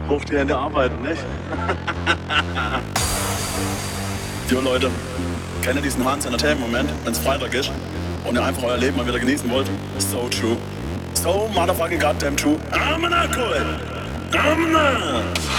Hoch die Hände arbeiten, nicht? Jo Leute, kennt ihr diesen Hans Entertainment-Moment, wenn es Freitag ist und ihr einfach euer Leben mal wieder genießen wollt? So true. So motherfucking goddamn true. I'm an alcohol. I'm an